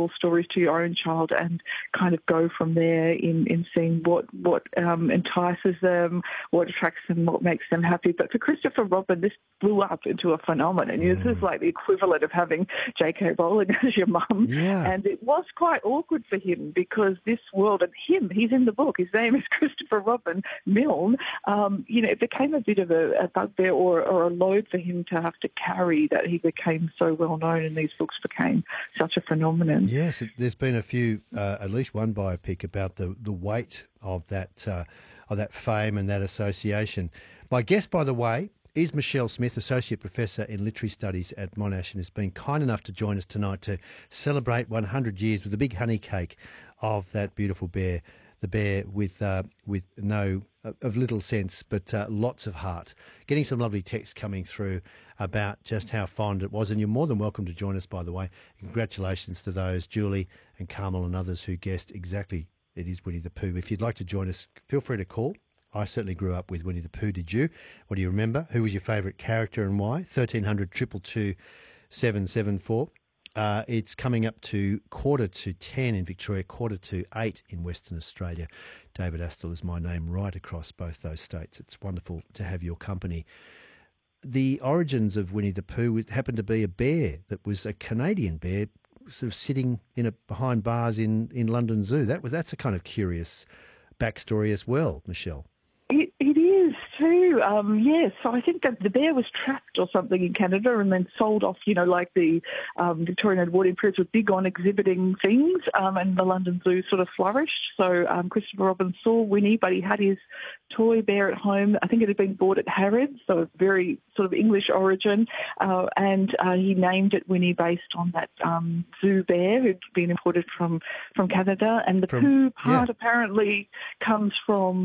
parallel stories to your own child and kind of go from there in seeing what entices them, what attracts them, what makes them happy. But for Christopher Robin, this blew up into a phenomenon. This is like the equivalent of having J.K. Rowling as your mum. Yeah. And it was quite awkward for him because this world, and he's in the book, his name is Christopher Robin Milne, it became a bit of a bugbear or a load for him to have to carry, that he became so well known and these books became such a phenomenon. Yes, there's been a few, at least one biopic about the weight of that fame and that association. My guest, by the way, is Michelle Smith, Associate Professor in Literary Studies at Monash, and has been kind enough to join us tonight to celebrate 100 years with a big honey cake of that beautiful bear, the bear with of little sense but lots of heart. Getting some lovely text coming through about just how fond it was, and you're more than welcome to join us, by the way. Congratulations to those, Julie and Carmel and others who guessed exactly it is Winnie the Pooh. If you'd like to join us, feel free to call. I certainly grew up with Winnie the Pooh. Did you? What do you remember? Who was your favourite character and why? 1300 222 774. It's coming up to 9:45 in Victoria, 7:45 in Western Australia. David Astle is my name right across both those states. It's wonderful to have your company. The origins of Winnie the Pooh happened to be a bear that was a Canadian bear sort of sitting behind bars in London Zoo. That's a kind of curious backstory as well, Michelle. It is too, yes. So I think that the bear was trapped or something in Canada and then sold off, like the Victorian Award Imperials were big on exhibiting things, and the London Zoo sort of flourished. So Christopher Robin saw Winnie, but he had his toy bear at home. I think it had been bought at Harrods, so very sort of English origin, and he named it Winnie based on that zoo bear who'd been imported from Canada. And the Pooh part apparently comes from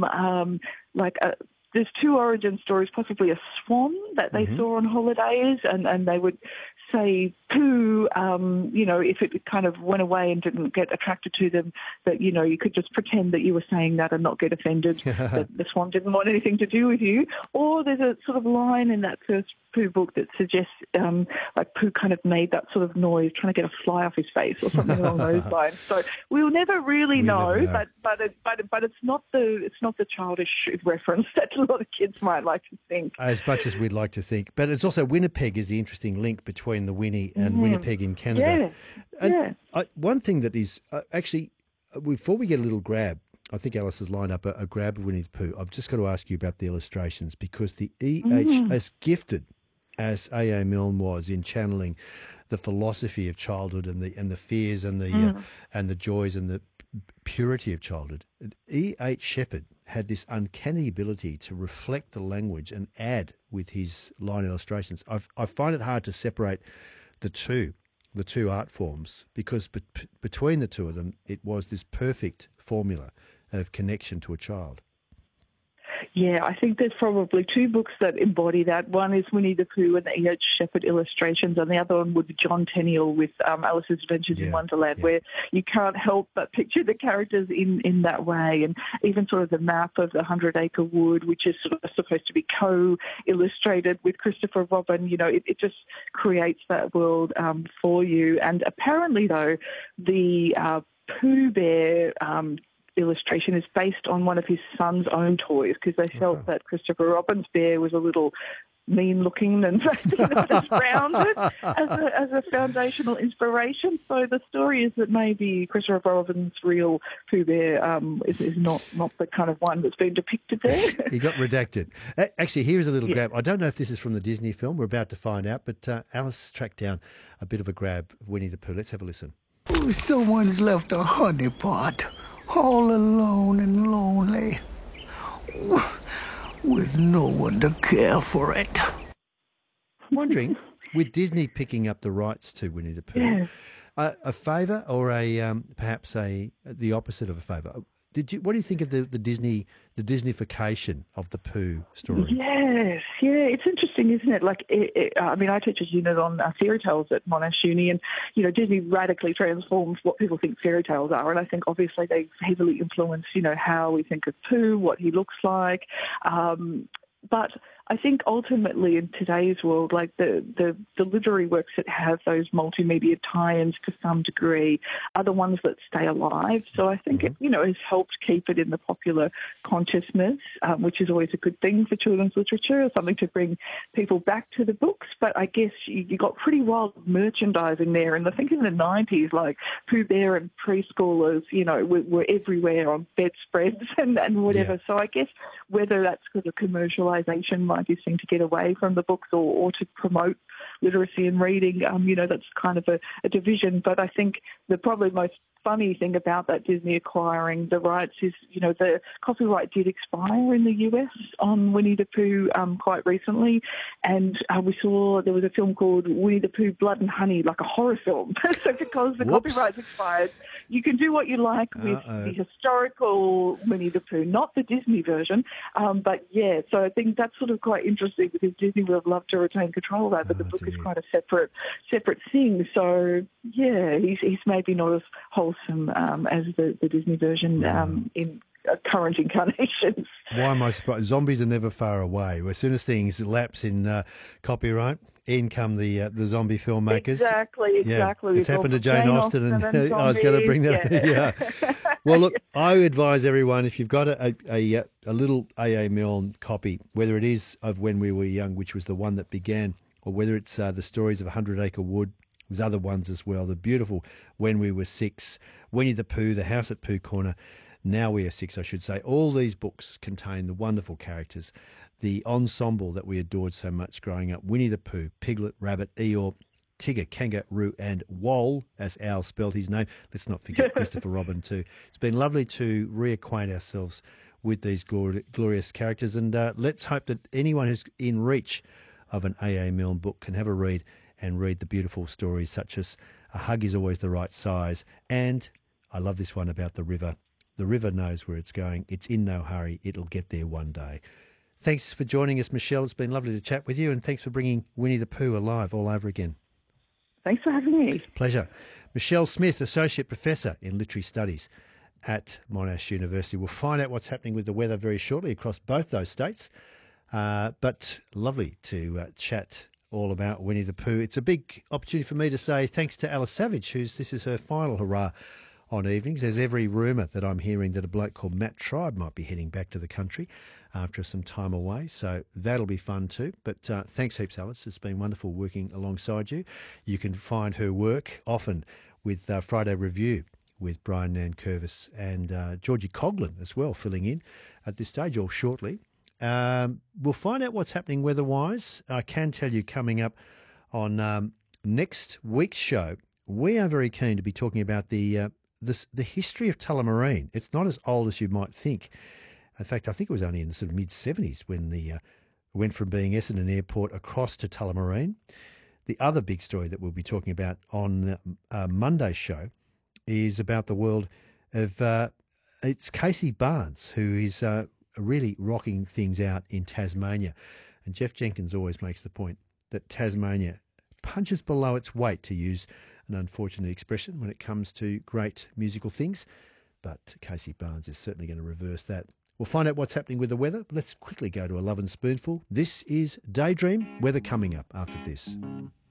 there's two origin stories, possibly a swan that they saw on holidays, and they would say Pooh, if it kind of went away and didn't get attracted to them, that, you could just pretend that you were saying that and not get offended that the swan didn't want anything to do with you. Or there's a sort of line in that first Pooh book that suggests Pooh kind of made that sort of noise trying to get a fly off his face or something along those lines. So we'll never really know. But it's not the childish reference that a lot of kids might like to think. As much as we'd like to think. But it's also Winnipeg is the interesting link between the Winnie and Winnipeg in Canada. Yeah. One thing that is actually, before we get a little grab, I think Alice has lined up a grab of Winnie the Pooh. I've just got to ask you about the illustrations, because the as gifted as A.A. Milne was in channeling the philosophy of childhood and the fears and the joys and the purity of childhood, E.H. Shepard had this uncanny ability to reflect the language and add with his line illustrations. I find it hard to separate the two art forms, because between the two of them, it was this perfect formula of connection to a child. Yeah, I think there's probably two books that embody that. One is Winnie the Pooh and the E.H. Shepard illustrations, and the other one would be John Tenniel with Alice's Adventures in Wonderland, where you can't help but picture the characters in that way, and even sort of the map of the 100-acre wood, which is sort of supposed to be co-illustrated with Christopher Robin. It just creates that world for you. And apparently, though, the Pooh Bear illustration is based on one of his son's own toys, because they felt that Christopher Robin's bear was a little mean-looking and just rounded as a foundational inspiration. So the story is that maybe Christopher Robin's real Pooh Bear is not the kind of one that's been depicted there. He got redacted. Actually, here's a little grab. I don't know if this is from the Disney film. We're about to find out, but Alice tracked down a bit of a grab of Winnie the Pooh. Let's have a listen. Someone's left a honey pot, all alone and lonely, with no one to care for it. I'm wondering, with Disney picking up the rights to Winnie the Pooh, a favour or perhaps the opposite of a favour? What do you think of the Disneyfication of the Pooh story? Yes, it's interesting, isn't it? I teach a unit on fairy tales at Monash Uni, and Disney radically transforms what people think fairy tales are, and I think obviously they heavily influence how we think of Pooh, what he looks like. But I think ultimately in today's world, like the literary works that have those multimedia tie-ins to some degree are the ones that stay alive. So I think it, has helped keep it in the popular consciousness, which is always a good thing for children's literature, something to bring people back to the books. But I guess you got pretty wild merchandising there. And I think in the 90s, like Pooh Bear and preschoolers, were everywhere on bedspreads and whatever. Yeah. So I guess whether that's because of commercialisation, like you seem to get away from the books, or to promote literacy and reading, that's kind of a division. But I think the probably most funny thing about that Disney acquiring the rights is, the copyright did expire in the US on Winnie the Pooh quite recently, and we saw there was a film called Winnie the Pooh Blood and Honey, like a horror film. So because the copyright's expired, you can do what you like with the historical Winnie the Pooh, not the Disney version. But yeah, so I think that's sort of quite interesting because Disney would have loved to retain control of that, but the book is quite a separate thing. So yeah, he's maybe not as wholesome as the Disney version in current incarnations. Why am I surprised? Zombies are never far away. As soon as things lapse in copyright, in come the zombie filmmakers. Exactly. Yeah. It's happened to Jane Austen, and I was going to bring that. Yeah. Well, look, I advise everyone, if you've got a little A.A. Milne copy, whether it is of When We Were Young, which was the one that began, or whether it's the stories of 100 Acre Wood, there's other ones as well. The beautiful When We Were Six, Winnie the Pooh, The House at Pooh Corner, Now We Are Six, I should say. All these books contain the wonderful characters, the ensemble that we adored so much growing up. Winnie the Pooh, Piglet, Rabbit, Eeyore, Tigger, Kangaroo and Wole, as Al spelled his name. Let's not forget Christopher Robin too. It's been lovely to reacquaint ourselves with these glorious characters, and let's hope that anyone who's in reach of an A.A. Milne book can have a read and read the beautiful stories such as A Hug Is Always the Right Size, and I love this one about the river. The river knows where it's going. It's in no hurry. It'll get there one day. Thanks for joining us, Michelle. It's been lovely to chat with you, and thanks for bringing Winnie the Pooh alive all over again. Thanks for having me. Pleasure. Michelle Smith, Associate Professor in Literary Studies at Monash University. We'll find out what's happening with the weather very shortly across both those states. But lovely to chat all about Winnie the Pooh. It's a big opportunity for me to say thanks to Alice Savage, this is her final hurrah on evenings. There's every rumour that I'm hearing that a bloke called Matt Tribe might be heading back to the country after some time away, so that'll be fun too. But thanks heaps, Alice. It's been wonderful working alongside you. You can find her work often with Friday Review with Brian Nankervis and Georgie Coughlin as well, filling in at this stage all shortly. We'll find out what's happening weather-wise. I can tell you coming up on next week's show, we are very keen to be talking about the history of Tullamarine. It's not as old as you might think. In fact, I think it was only in the sort of mid-70s when went from being Essendon Airport across to Tullamarine. The other big story that we'll be talking about on Monday's show is about the world of it's Casey Barnes, who is really rocking things out in Tasmania. And Jeff Jenkins always makes the point that Tasmania punches below its weight, to use an unfortunate expression, when it comes to great musical things. But Casey Barnes is certainly going to reverse that. We'll find out what's happening with the weather. Let's quickly go to a Love and Spoonful. This is Daydream. Weather coming up after this.